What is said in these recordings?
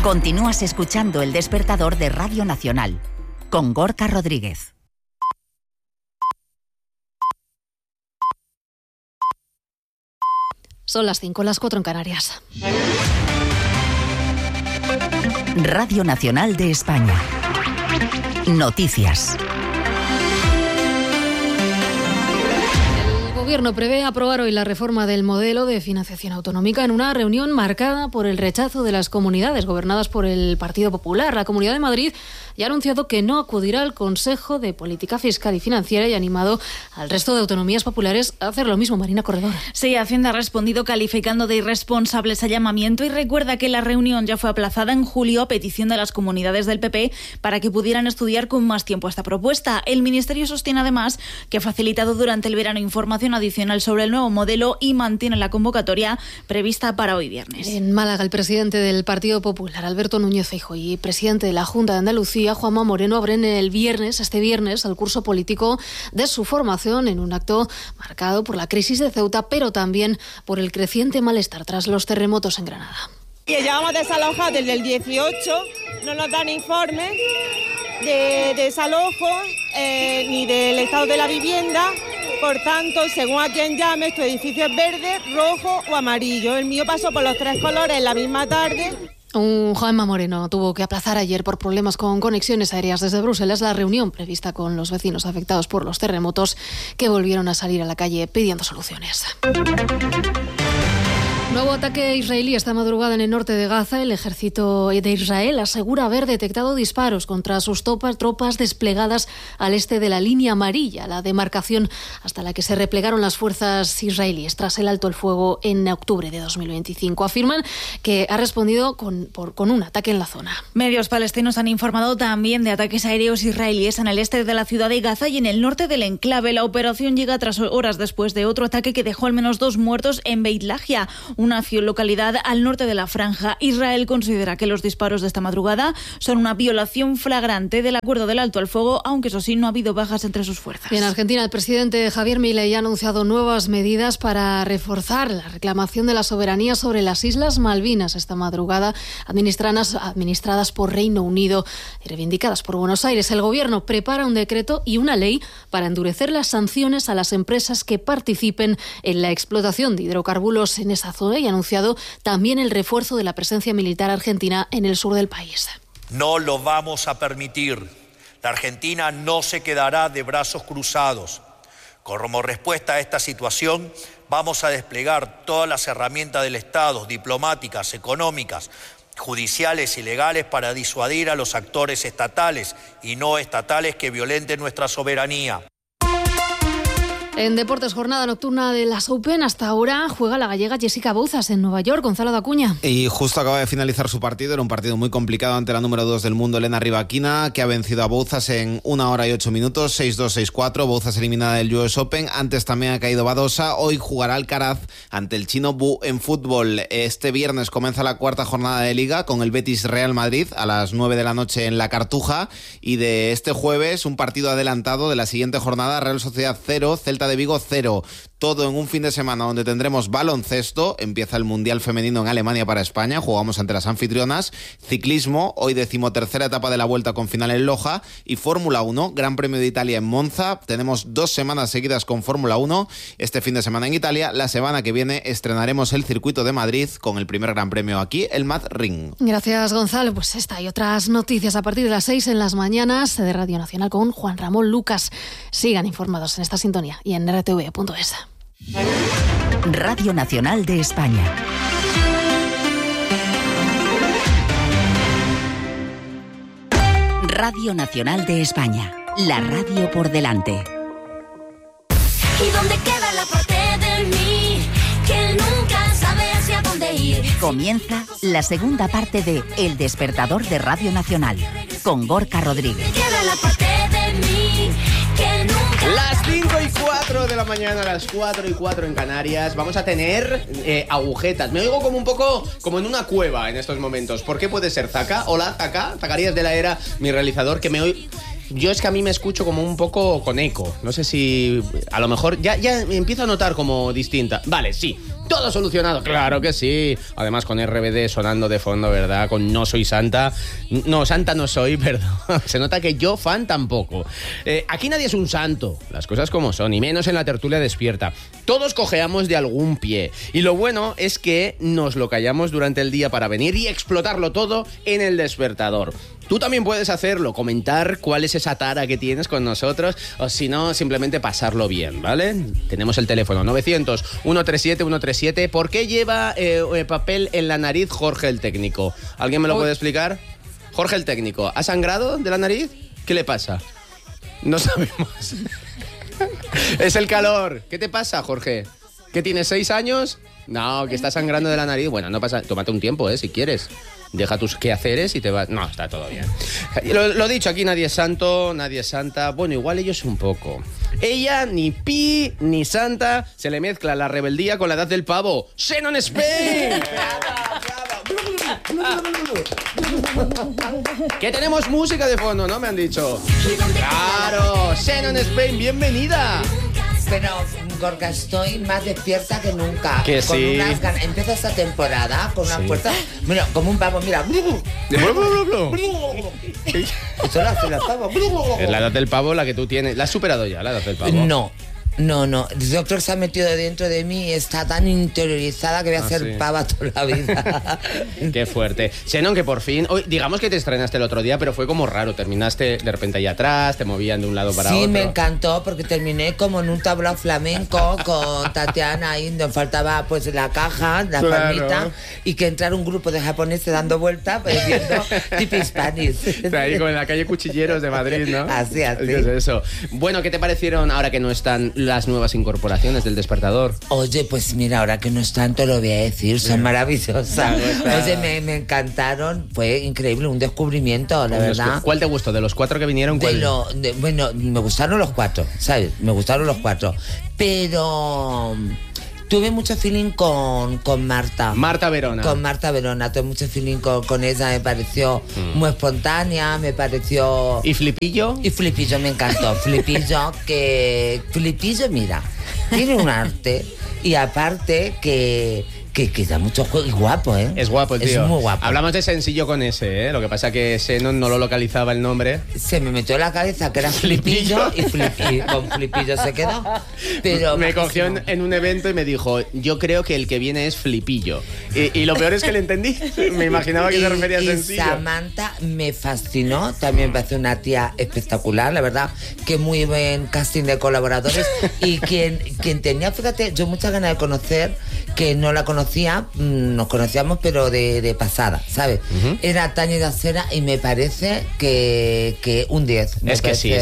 Continúas escuchando El Despertador de Radio Nacional, con Gorka Rodríguez. Son las 5, las 4 en Canarias. Radio Nacional de España. Noticias. El Gobierno prevé aprobar hoy la reforma del modelo de financiación autonómica en una reunión marcada por el rechazo de las comunidades gobernadas por el Partido Popular. La Comunidad de Madrid ya ha anunciado que no acudirá al Consejo de Política Fiscal y Financiera y ha animado al resto de autonomías populares a hacer lo mismo. Marina Corredor. Sí, Hacienda ha respondido calificando de irresponsable ese llamamiento y recuerda que la reunión ya fue aplazada en julio a petición de las comunidades del PP para que pudieran estudiar con más tiempo esta propuesta. El Ministerio sostiene además que ha facilitado durante el verano información adicional sobre el nuevo modelo y mantiene la convocatoria prevista para hoy viernes. En Málaga, el presidente del Partido Popular, Alberto Núñez Feijóo, y presidente de la Junta de Andalucía, Juanma Moreno, abren este viernes, el curso político de su formación en un acto marcado por la crisis de Ceuta, pero también por el creciente malestar tras los terremotos en Granada. Llevamos desalojados desde el 18, no nos dan informes de desalojo ni del estado de la vivienda. Por tanto, según a quien llame, tu edificio es verde, rojo o amarillo. El mío pasó por los 3 colores en la misma tarde. Juanma Moreno tuvo que aplazar ayer por problemas con conexiones aéreas desde Bruselas la reunión prevista con los vecinos afectados por los terremotos que volvieron a salir a la calle pidiendo soluciones. Nuevo ataque israelí esta madrugada en el norte de Gaza. El ejército de Israel asegura haber detectado disparos contra sus tropas desplegadas al este de la línea amarilla, la demarcación hasta la que se replegaron las fuerzas israelíes tras el alto el fuego en octubre de 2025. Afirman que ha respondido con un ataque en la zona. Medios palestinos han informado también de ataques aéreos israelíes en el este de la ciudad de Gaza y en el norte del enclave. La operación llega tras horas después de otro ataque que dejó al menos 2 muertos en Beit Lahia, una localidad al norte de la franja. Israel considera que los disparos de esta madrugada son una violación flagrante del acuerdo del alto al fuego, aunque eso sí, no ha habido bajas entre sus fuerzas. En Argentina, el presidente Javier Milei ha anunciado nuevas medidas para reforzar la reclamación de la soberanía sobre las Islas Malvinas esta madrugada, administradas por Reino Unido y reivindicadas por Buenos Aires. El gobierno prepara un decreto y una ley para endurecer las sanciones a las empresas que participen en la explotación de hidrocarburos en esa zona y ha anunciado también el refuerzo de la presencia militar argentina en el sur del país. No lo vamos a permitir. La Argentina no se quedará de brazos cruzados. Como respuesta a esta situación, vamos a desplegar todas las herramientas del Estado, diplomáticas, económicas, judiciales y legales, para disuadir a los actores estatales y no estatales que violenten nuestra soberanía. En deportes, jornada nocturna de las Open. Hasta ahora juega la gallega Jessica Bouzas en Nueva York. Gonzalo Dacuña. Y justo acaba de finalizar su partido. Era un partido muy complicado ante la número 2 del mundo, Elena Rybakina, que ha vencido a Bouzas en 1 hora y 8 minutos, 6-2, 6-4. Bouzas eliminada del US Open. Antes también ha caído Badosa. Hoy jugará Alcaraz ante el chino Bu en fútbol. Este viernes comienza la 4ª jornada de Liga con el Betis Real Madrid a las 9 de la noche en la Cartuja. Y de este jueves, un partido adelantado de la siguiente jornada: Real Sociedad 0, Celta de Vigo 0. Todo en un fin de semana donde tendremos baloncesto. Empieza el Mundial Femenino en Alemania para España. Jugamos ante las anfitrionas. Ciclismo, hoy 13ª etapa de la Vuelta con final en Loja. Y Fórmula 1, Gran Premio de Italia en Monza. Tenemos 2 semanas seguidas con Fórmula 1. Este fin de semana en Italia. La semana que viene estrenaremos el circuito de Madrid con el primer Gran Premio aquí, el Mad Ring. Gracias, Gonzalo. Pues esta y otras noticias a partir de las 6 en las mañanas de Radio Nacional con Juan Ramón Lucas. Sigan informados en esta sintonía y en rtv.es. Radio Nacional de España. Radio Nacional de España. La radio por delante. ¿Y dónde queda la parte de mí que nunca sabe hacia dónde ir? Comienza la segunda parte de El Despertador de Radio Nacional con Gorka Rodríguez. Queda la parte de mí que nunca... Las 5:04 de la mañana, las 4:04 en Canarias. Vamos a tener agujetas. Me oigo como un poco como en una cueva en estos momentos. ¿Por qué puede ser? Zaka, hola, Zaka, Zacarías de la Era, mi realizador, que me oye. Yo es que a mí me escucho como un poco con eco. No sé si... A lo mejor ya empiezo a notar como distinta. Vale, sí. Todo solucionado, claro que sí. Además con RBD sonando de fondo, ¿verdad? Con No Soy Santa. No, Santa no soy, perdón. Se nota que yo fan tampoco. Aquí nadie es un santo, las cosas como son, y menos en la tertulia despierta. Todos cojeamos de algún pie. Y lo bueno es que nos lo callamos durante el día para venir y explotarlo todo en el despertador. Tú también puedes hacerlo, comentar cuál es esa tara que tienes con nosotros, o si no, simplemente pasarlo bien, ¿vale? Tenemos el teléfono 900-137-137. ¿Por qué lleva papel en la nariz Jorge el técnico? ¿Alguien me lo puede explicar? Jorge el técnico, ¿ha sangrado de la nariz? ¿Qué le pasa? No sabemos. Es el calor. ¿Qué te pasa, Jorge? ¿Que tienes 6 años? No, que está sangrando de la nariz. Bueno, no pasa, tómate un tiempo, si quieres. Deja tus quehaceres y te vas... No, está todo bien. Lo dicho, aquí nadie es santo, nadie es santa. Bueno, igual ellos un poco. Ella, ni pi, ni santa. Se le mezcla la rebeldía con la edad del pavo. ¡Shannon Spain! Que tenemos música de fondo, ¿no? Me han dicho. ¡Claro! ¡Shannon Spain, bienvenida! Pero, Gorka, estoy más despierta que nunca. Que con sí. unas ganas. Empieza esta temporada con una fuerza. Mira, como un pavo, mira. Eso lo hace el pavo. Es la edad del pavo la que tú tienes. ¿La has superado ya, la edad del pavo? No. Yo creo que se ha metido dentro de mí y está tan interiorizada que voy a ser pava toda la vida. Qué fuerte. Shannon, que por fin... Hoy, digamos que te estrenaste el otro día, pero fue como raro. Terminaste de repente ahí atrás, te movían de un lado para otro. Sí, me encantó porque terminé como en un tablao flamenco con Tatiana ahí, donde faltaba pues la caja, la palmita, y que entrara un grupo de japoneses dando vueltas, pues viendo Tipi Spanish. Ahí como en la calle Cuchilleros de Madrid, ¿no? Así. ¿Qué es eso? Bueno, ¿qué te parecieron ahora que no están las nuevas incorporaciones del despertador? Oye, pues mira, ahora que no es tanto lo voy a decir, son maravillosas. Oye, me encantaron, fue increíble, un descubrimiento, la verdad. ¿Cuál te gustó? ¿De los 4 que vinieron? Bueno, me gustaron los 4, ¿sabes? Me gustaron los 4, pero... Tuve mucho feeling con Marta. Marta Verona. Con Marta Verona. Tuve mucho feeling con ella. Me pareció muy espontánea. Me pareció... ¿Y Flipillo? Y Flipillo me encantó. Flipillo, mira, tiene un arte. Y aparte que da mucho juego y guapo, ¿eh? Es guapo el tío. Es muy guapo. Hablamos de sencillo con ese, ¿eh? Lo que pasa que Shannon no lo localizaba el nombre. Se me metió en la cabeza que era Flipillo y con Flipillo se quedó. Pero me cogió en un evento y me dijo, yo creo que el que viene es Flipillo. Y lo peor es que le entendí. Me imaginaba que se refería a sencillo. Samantha me fascinó. También me parece una tía espectacular, la verdad, que muy buen casting de colaboradores. Y quien tenía, fíjate, yo muchas ganas de conocer, que no la conocía, nos conocíamos pero de pasada, ¿sabes? Era Tania de Acera y me parece que un 10. Es que sí.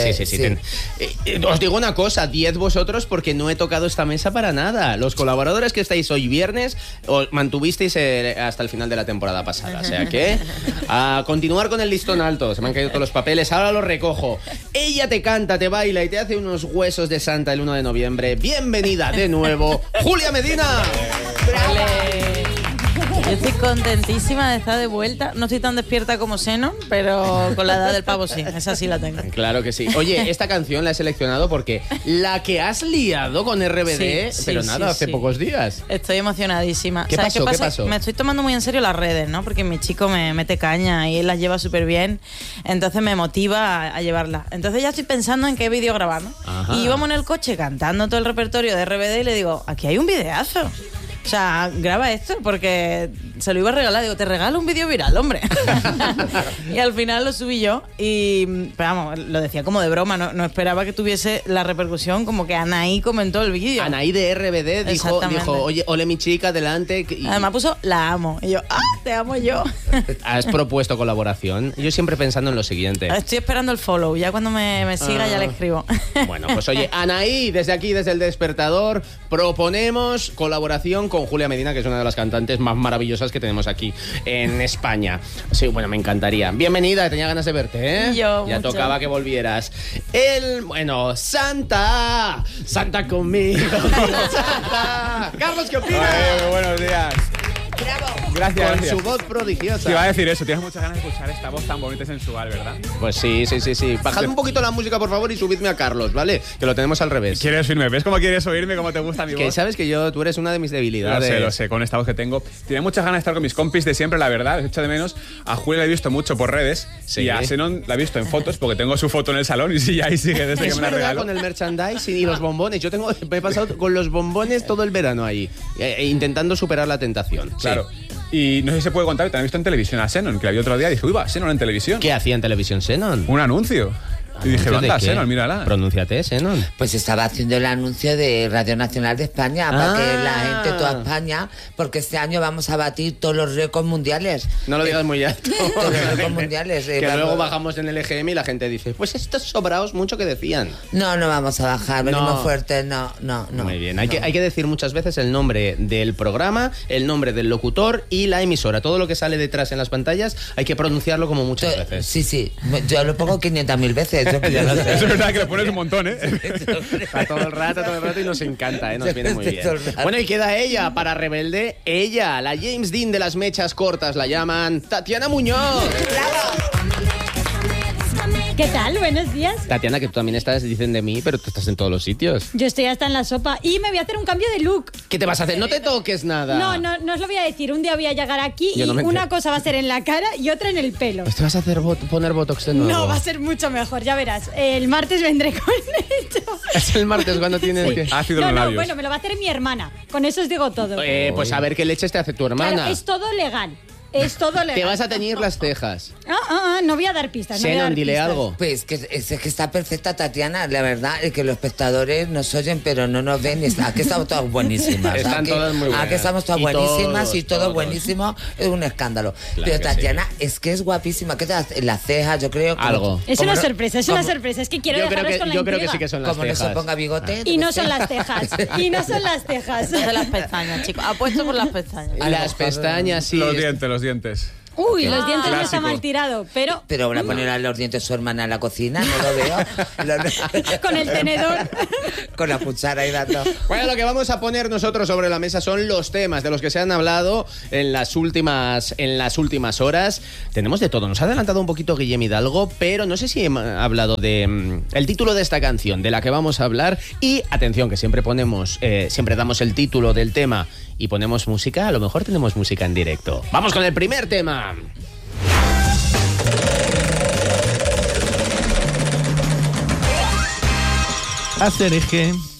Os digo una cosa, 10 vosotros porque no he tocado esta mesa para nada. Los colaboradores que estáis hoy viernes os mantuvisteis hasta el final de la temporada pasada. O sea que a continuar con el listón alto. Se me han caído todos los papeles, ahora los recojo. Ella te canta, te baila y te hace unos huesos de santa el 1 de noviembre. Bienvenida de nuevo, Julia Medina. Yo estoy contentísima de estar de vuelta. No estoy tan despierta como Shannon, pero con la edad del pavo sí, esa sí la tengo. Claro que sí. Oye, esta canción la he seleccionado porque la que has liado con RBD, hace pocos días. Estoy emocionadísima. ¿Qué pasó? Me estoy tomando muy en serio las redes, ¿no? Porque mi chico me mete caña y él las lleva súper bien, entonces me motiva a llevarlas. Entonces ya estoy pensando en qué vídeo grabar, ¿no? Ajá. Y íbamos en el coche cantando todo el repertorio de RBD y le digo, aquí hay un videazo. O sea, graba esto porque se lo iba a regalar. Digo, te regalo un vídeo viral, hombre. Y al final lo subí yo. Pero vamos, lo decía como de broma. No esperaba que tuviese la repercusión como que Anaí comentó el vídeo. Anaí de RBD dijo, oye, ole mi chica, adelante. Además puso, la amo. Y yo, te amo yo. ¿Has propuesto colaboración? Yo siempre pensando en lo siguiente. Estoy esperando el follow. Ya cuando me siga ya le escribo. Bueno, pues oye, Anaí, desde aquí, desde El Despertador, proponemos colaboración con Julia Medina, que es una de las cantantes más maravillosas que tenemos aquí en España. Sí, bueno, me encantaría. Bienvenida, tenía ganas de verte, ¿eh? Yo, ya mucho. tocaba que volvieras. Santa conmigo. Santa. Carlos, ¿qué opinas? Buenos días. Bravo. Gracias. Con su voz prodigiosa. Te iba a decir eso, tienes muchas ganas de escuchar esta voz tan bonita y sensual, ¿verdad? Pues sí. Bajad un poquito la música, por favor, y subidme a Carlos, ¿vale? Que lo tenemos al revés. ¿Quieres oírme? ¿Ves cómo quieres oírme? ¿Cómo te gusta mi voz? Que sabes que tú eres una de mis debilidades. Lo sé, con esta voz que tengo. Tiene muchas ganas de estar con mis compis de siempre, la verdad. Les echo de menos. A Julia la he visto mucho por redes. Sí. Y a Xenon la he visto en fotos porque tengo su foto en el salón y sí, ahí sigue desde que me la regaló. Con el merchandising y los bombones. Me he pasado con los bombones todo el verano ahí, intentando superar la tentación. Claro. Y no sé si se puede contar, te han visto en televisión a Xenon, que la vi otro día y dije, uy, va, Xenon en televisión. ¿Qué hacía en televisión Xenon? Un anuncio. Y dije, anda, Xenon, mírala. Pronúnciate, Xenon. Pues estaba haciendo el anuncio de Radio Nacional de España para que la gente de toda España, porque este año vamos a batir todos los récords mundiales. No lo digas muy alto. Todos los récords mundiales. Que luego bajamos en el EGM y la gente dice, pues estos sobraos mucho que decían. No vamos a bajar, venimos fuertes, no. Muy bien, hay que decir muchas veces el nombre del programa, el nombre del locutor y la emisora. Todo lo que sale detrás en las pantallas hay que pronunciarlo como muchas veces. Sí, yo lo pongo 500.000 veces. Eso es verdad que lo pones un montón, ¿eh? Está todo el rato y nos encanta, ¿eh? Nos viene muy bien. Bueno, y queda ella para Rebelde. Ella, la James Dean de las mechas cortas, la llaman Tatiana Muñoz. ¿Qué tal? Buenos días. Tatiana, que tú también dicen de mí, pero tú estás en todos los sitios. Yo estoy hasta en la sopa y me voy a hacer un cambio de look. ¿Qué te vas a hacer? No te toques nada. No os lo voy a decir. Un día voy a llegar aquí y una cosa va a ser en la cara y otra en el pelo. ¿Te vas a hacer poner botox de nuevo? No, va a ser mucho mejor, ya verás. El martes vendré con esto. ¿Es el martes cuando tienes que...? Ácido en los labios. Bueno, me lo va a hacer mi hermana. Con eso os digo todo. Pues a ver qué leches te hace tu hermana. Claro, es todo legal. Es todo legal. Te vas a teñir las cejas. No voy a dar pistas. Xenon, dile algo. Pues que está perfecta, Tatiana. La verdad es que los espectadores nos oyen, pero no nos ven. Aquí estamos todas buenísimas. Están todas muy buenas. Aquí estamos todas buenísimas y todo buenísimo. Es un escándalo. Claro, pero Tatiana es que es guapísima. ¿Qué te hace? Las cejas, yo creo. Algo. Es una sorpresa, es una sorpresa. Es que quiero dejaros con la Yo creo que sí que son las cejas. Como no se ponga bigote. Y no son las cejas. Y no son las cejas. Son las pestañas, chicos. Apuesto por las pestañas. Las pestañas, sí. Los dientes. Uy, los dientes no está mal tirado, pero... Pero van a poner a los dientes su hermana en la cocina, no lo veo. Con el tenedor. Con la cuchara ahí dando. Bueno, lo que vamos a poner nosotros sobre la mesa son los temas de los que se han hablado en las últimas horas. Tenemos de todo. Nos ha adelantado un poquito Guillem Hidalgo, pero no sé si ha hablado de el título de esta canción, de la que vamos a hablar. Y atención, que siempre damos el título del tema y ponemos música. A lo mejor tenemos música en directo. Vamos con el primer tema. Hacer eje.